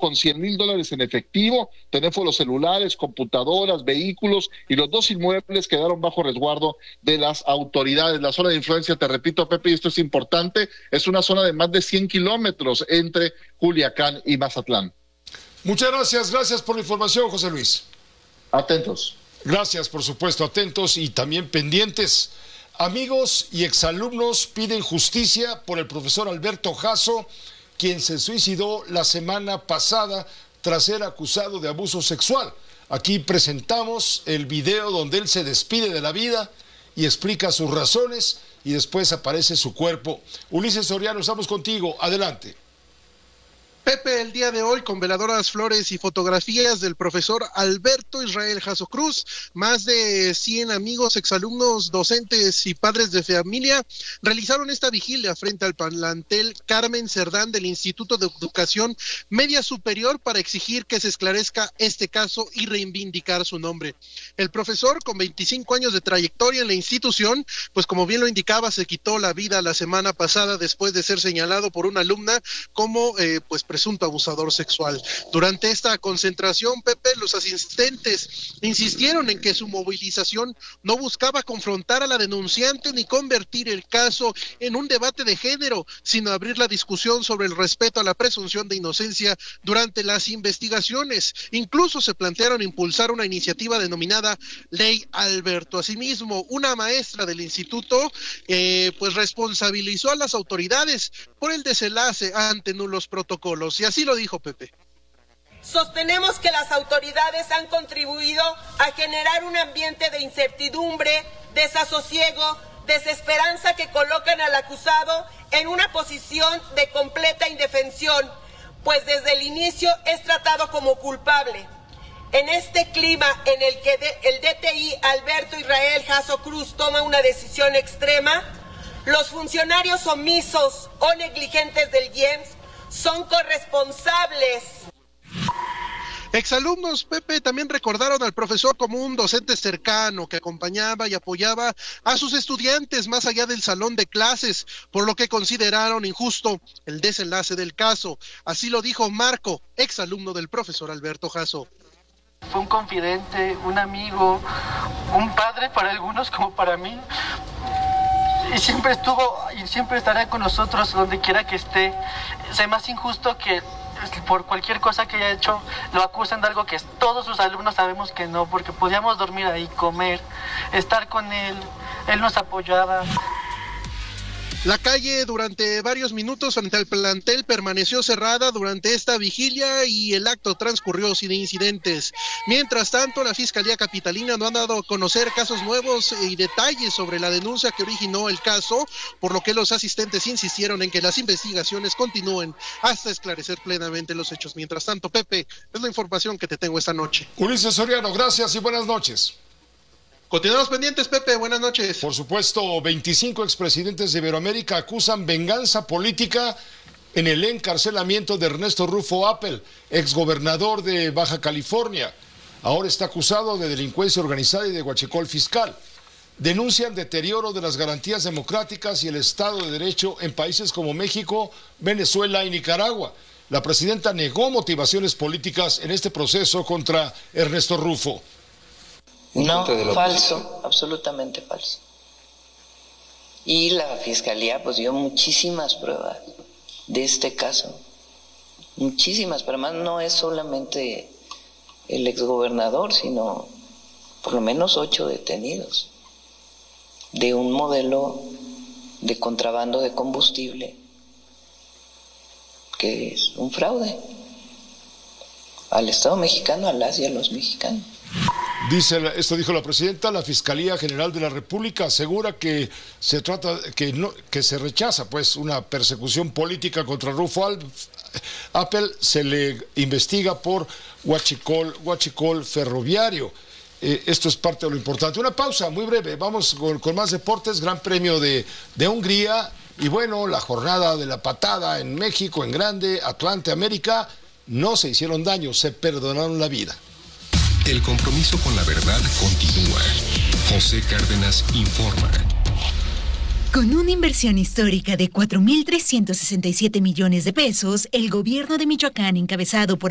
con $100,000 en efectivo, teléfonos celulares, computadoras, vehículos, y los 2 inmuebles quedaron bajo resguardo de las autoridades. La zona de influencia, te repito, Pepe, y esto es importante, es una zona de más de 100 kilómetros entre Culiacán y Mazatlán. Muchas gracias por la información, José Luis. Atentos. Gracias, por supuesto, atentos y también pendientes. Amigos y exalumnos piden justicia por el profesor Alberto Jasso, quien se suicidó la semana pasada tras ser acusado de abuso sexual. Aquí presentamos el video donde él se despide de la vida y explica sus razones y después aparece su cuerpo. Ulises Soriano, estamos contigo, adelante. Pepe, el día de hoy, con veladoras, flores y fotografías del profesor Alberto Israel Jasso Cruz, más de 100 amigos, exalumnos, docentes y padres de familia realizaron esta vigilia frente al plantel Carmen Cerdán del Instituto de Educación Media Superior para exigir que se esclarezca este caso y reivindicar su nombre. El profesor, con 25 años de trayectoria en la institución, pues como bien lo indicaba, se quitó la vida la semana pasada después de ser señalado por una alumna como presunto abusador sexual. Durante esta concentración, Pepe, los asistentes insistieron en que su movilización no buscaba confrontar a la denunciante ni convertir el caso en un debate de género, sino abrir la discusión sobre el respeto a la presunción de inocencia durante las investigaciones. Incluso se plantearon impulsar una iniciativa denominada Ley Alberto. Asimismo, una maestra del instituto responsabilizó a las autoridades por el desenlace ante nulos protocolos. Y así lo dijo Pepe. Sostenemos que las autoridades han contribuido a generar un ambiente de incertidumbre, desasosiego, desesperanza que colocan al acusado en una posición de completa indefensión, pues desde el inicio es tratado como culpable. En este clima en el que el DTI Alberto Israel Jasso Cruz toma una decisión extrema, los funcionarios omisos o negligentes del IEMS son corresponsables. Exalumnos, Pepe, también recordaron al profesor como un docente cercano que acompañaba y apoyaba a sus estudiantes más allá del salón de clases, por lo que consideraron injusto el desenlace del caso. Así lo dijo Marco, exalumno del profesor Alberto Jasso. Fue un confidente, un amigo, un padre para algunos como para mí. Y siempre estuvo y siempre estará con nosotros donde quiera que esté. Es más injusto que por cualquier cosa que haya hecho lo acusen de algo que todos sus alumnos sabemos que no, porque podíamos dormir ahí, comer, estar con él nos apoyaba. La calle durante varios minutos frente al plantel permaneció cerrada durante esta vigilia y el acto transcurrió sin incidentes. Mientras tanto, la Fiscalía Capitalina no ha dado a conocer casos nuevos y detalles sobre la denuncia que originó el caso, por lo que los asistentes insistieron en que las investigaciones continúen hasta esclarecer plenamente los hechos. Mientras tanto, Pepe, es la información que te tengo esta noche. Ulises Soriano, gracias y buenas noches. Continuamos pendientes, Pepe, buenas noches. Por supuesto, 25 expresidentes de Iberoamérica acusan venganza política en el encarcelamiento de Ernesto Rufo Appel, exgobernador de Baja California. Ahora está acusado de delincuencia organizada y de huachicol fiscal. Denuncian deterioro de las garantías democráticas y el Estado de Derecho en países como México, Venezuela y Nicaragua. La presidenta negó motivaciones políticas en este proceso contra Ernesto Rufo. No, falso, absolutamente falso. Y la Fiscalía pues dio muchísimas pruebas de este caso, muchísimas, pero además no es solamente el exgobernador, sino por lo menos 8 detenidos de un modelo de contrabando de combustible que es un fraude al Estado mexicano, a las y a los mexicanos. Esto dijo la presidenta. La Fiscalía General de la República asegura que se rechaza pues una persecución política contra Rufo Appel. Se le investiga por huachicol ferroviario. Esto es parte de lo importante. Una pausa muy breve, vamos con más deportes. Gran Premio de Hungría y bueno, la jornada de la patada en México, en grande, Atlante, América. No se hicieron daño, se perdonaron la vida. El compromiso con la verdad continúa. José Cárdenas informa. Con una inversión histórica de 4,367 millones de pesos, el gobierno de Michoacán, encabezado por